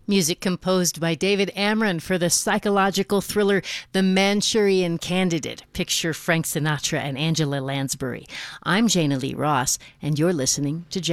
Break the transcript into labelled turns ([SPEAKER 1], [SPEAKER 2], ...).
[SPEAKER 1] Music composed by David Amron for the psychological thriller The Manchurian Candidate. Picture Frank Sinatra and Angela Lansbury. I'm Jana Lee Ross, and you're listening to